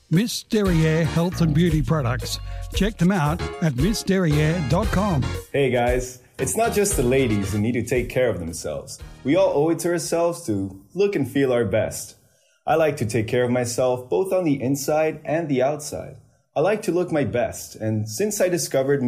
Miss Derriere Health and Beauty Products. Check them out at missderriere.com. Hey guys, it's not just the ladies who need to take care of themselves. We all owe it to ourselves to look and feel our best. I like to take care of myself both on the inside and the outside. I like to look my best, and since I discovered